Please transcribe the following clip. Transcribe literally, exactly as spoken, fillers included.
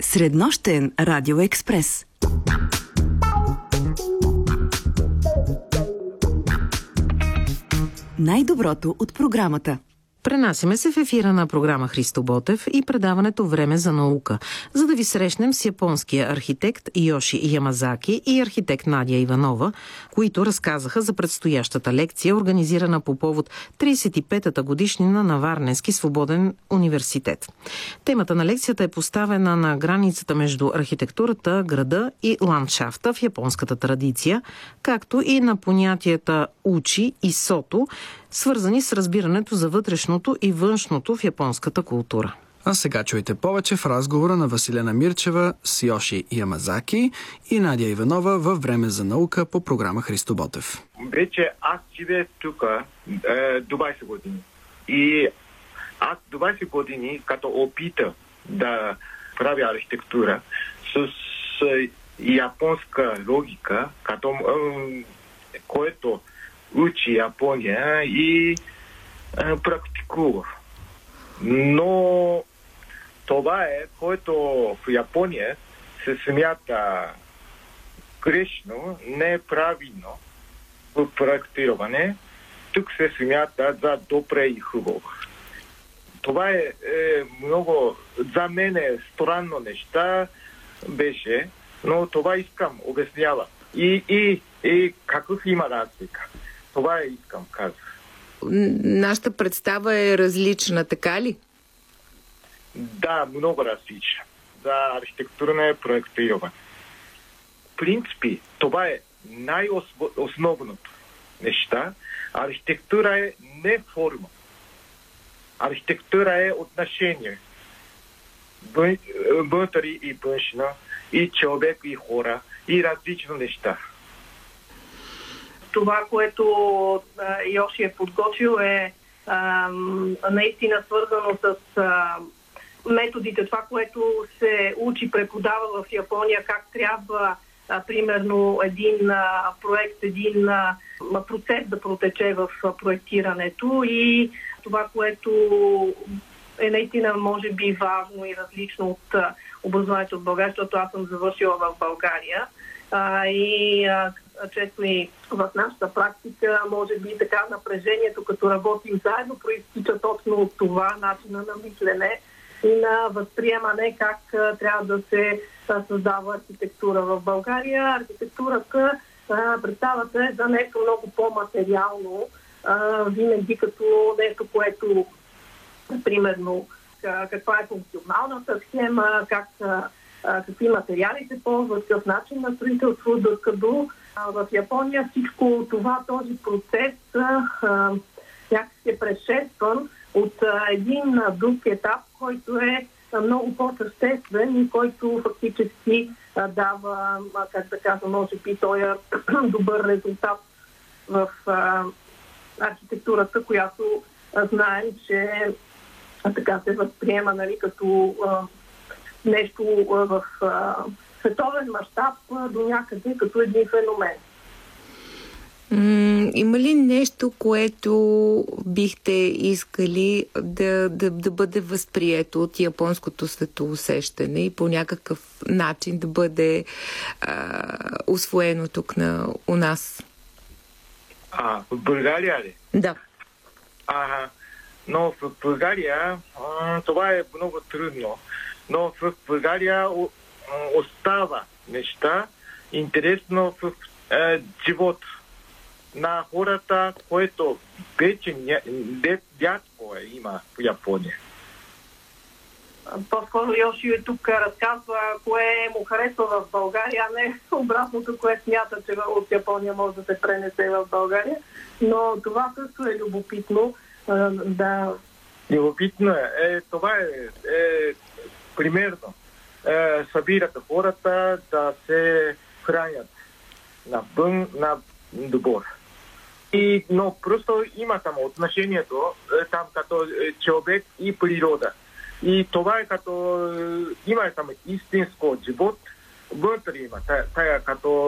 Среднощен радиоекспрес. Най-доброто от програмата. Пренасяме се в ефира на програма Христо Ботев и предаването Време за наука, за да ви срещнем с японския архитект Йоши Ямазаки и архитект Надя Иванова, които разказаха за предстоящата лекция, организирана по повод тридесет и петата годишнина на Варненски свободен университет. Темата на лекцията е поставена на границата между архитектурата, града и ландшафта в японската традиция, както и на понятията учи и сото, свързани с разбирането за вътрешното и външното в японската култура. А сега чуйте повече в разговора на Василена Мирчева с Йоши Ямазаки и Надя Иванова във Време за наука по програма Христо Ботев. Вече аз живея тук е, двайсет години. И аз двайсет години, като опита да правя архитектура с, с японска логика, като, е, което учи Япония и е, практикува. Но това е, което в Япония се смята грешно, неправилно в проектиране. Тук се смята за добре и хубаво. Това е, е много, за мен е странно неща беше, но това искам обяснява. И, и, и какъв има разлика. Това е искам казах. Нашата представа е различна, така ли? Да, много различна. За архитектурно проектиране. В принципи, това е най-основното неща. Архитектура е не форма. Архитектура е отношение. Вътре и външно, и човек, и хора, и различни неща. Това, което а, Йоши е подготвил е а, наистина свързано с а, методите, това, което се учи, преподава в Япония, как трябва а, примерно един а, проект, един а, процес да протече в а, проектирането и това, което е наистина може би важно и различно от а, образованието в България, защото аз съм завършила в България а, и а, често и в нашата практика, може би така напрежението, като работим заедно, проистича точно от това начина на мислене и на възприемане как а, трябва да се а, създава архитектура в България. Архитектурата, а, представата е за нещо много по-материално, а, винаги като нещо, което, примерно, каква е функционалната схема, как, а, какви материали се ползват, какъв начин на строителство, докато в Япония всичко това, този процес някак е предшестван от а, един а, друг етап, който е а, много по-съществен и който фактически а, дава, а, как да кажа, може би той е добър резултат в а, архитектурата, която а, знаем, че а, така се възприема, нали, като а, нещо а, в а, световен мащаб до някъде като един феномен. М- има ли нещо, което бихте искали да, да, да бъде възприето от японското светоусещане и по някакъв начин да бъде а, усвоено тук на, у нас? А, в България ли? Да. А, но в България а, това е много трудно. Но в България остава неща интересно в е, живот на хората, което вече рядко има в Япония. По-скоро Йоши е тук разказва кое му харесва в България, а не обратното, което смята, че от Япония може да се пренесе в България. Но това също е любопитно. Да. Любопитно е. е това е, е примерно. Е, събират хората да се хранят на бън, на добър. И, но просто има там отношението е, там като е, човек и природа. И това е като е, има там истинско живот, вътре има тая, тая като